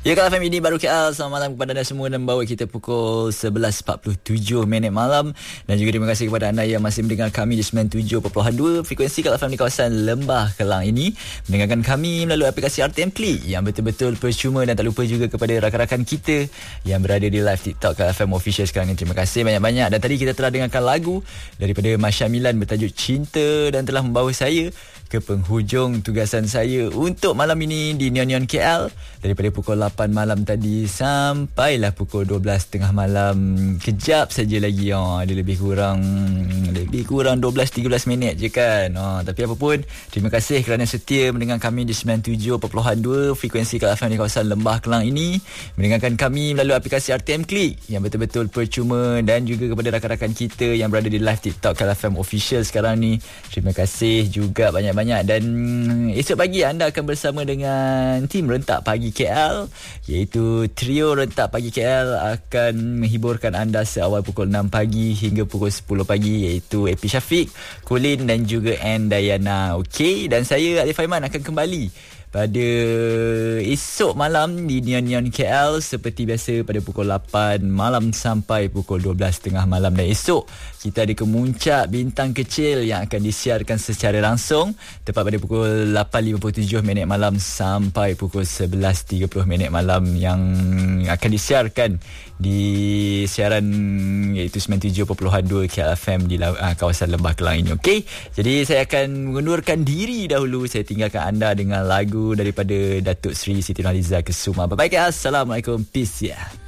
Ya, Kak FM ini baru KL. Selamat malam kepada anda semua dan membawa kita pukul 11.47 malam. Dan juga terima kasih kepada anda yang masih mendengar kami di 97.2 frekuensi Kak FM di kawasan Lembah Kelang ini. Mendengarkan kami melalui aplikasi RTM Klik yang betul-betul percuma, dan tak lupa juga kepada rakan-rakan kita yang berada di live TikTok Kak FM Official sekarang ini. Terima kasih banyak-banyak. Dan tadi kita telah dengarkan lagu daripada Masya Milan bertajuk Cinta dan telah membawa saya ke penghujung tugasan saya untuk malam ini di Neon KL daripada pukul 8 malam tadi sampailah pukul 12.30 malam. Kejap saja lagi, ada lebih kurang 12-13 minit je kan. Tapi apa pun, terima kasih kerana setia mendengar kami di 97.2 frekuensi KFM di kawasan Lembah Kelang ini. Mendengarkan kami melalui aplikasi RTM Klik yang betul-betul percuma, dan juga kepada rakan-rakan kita yang berada di live TikTok KFM Official sekarang ni. Terima kasih juga banyak-banyak. Dan esok pagi anda akan bersama dengan tim Rentak Pagi KL, iaitu trio Rentak Pagi KL akan menghiburkan anda seawal pukul 6 pagi hingga pukul 10 pagi, iaitu AP Syafiq, Colin dan juga Ann Dayana. Okey, dan saya Alif Aiman akan kembali pada esok malam di Neon KL seperti biasa pada pukul 8 malam sampai pukul 12.30 malam. Dan esok kita ada Kemuncak Bintang Kecil yang akan disiarkan secara langsung tepat pada pukul 8.57 malam sampai pukul 11.30 malam, yang akan disiarkan di siaran iaitu 97.2 KLFM di kawasan Lembah Kelang ini. Okey, jadi saya akan mengundurkan diri dahulu. Saya tinggalkan anda dengan lagu daripada Datuk Seri Siti Nurhaliza Kesuma. Bye-bye guys. Assalamualaikum. Peace ya.